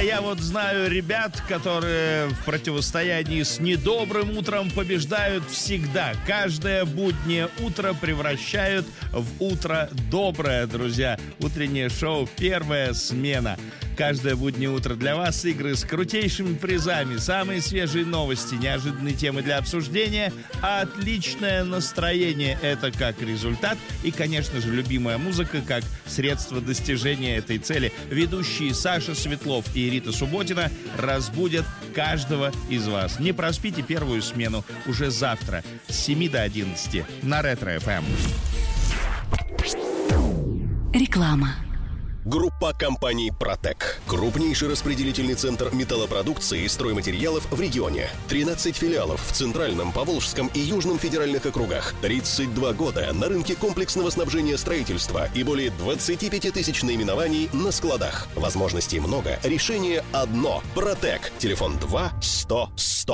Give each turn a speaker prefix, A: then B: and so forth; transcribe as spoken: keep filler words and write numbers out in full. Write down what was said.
A: я вот знаю ребят, которые в противостоянии с недобрым утром побеждают всегда. Каждое буднее утро превращают в утро доброе, друзья. Утреннее шоу «Первая смена». Каждое буднее утро для вас игры с крутейшими призами, самые свежие новости, неожиданные темы для обсуждения, отличное настроение — это как результат, и, конечно же, любимая музыка как средство достижения этой цели. Ведущие Саша Светлов и Рита Субботина разбудят каждого из вас. Не проспите первую смену уже завтра с семи до одиннадцати на Ретро-эф эм.
B: Реклама.
C: Группа компаний «Протек». Крупнейший распределительный центр металлопродукции и стройматериалов в регионе. тринадцать филиалов в Центральном, Поволжском и Южном федеральных округах. тридцать два года на рынке комплексного снабжения строительства и более двадцать пять тысяч наименований на складах. Возможностей много, решение одно. «Протек». Телефон два сто сто.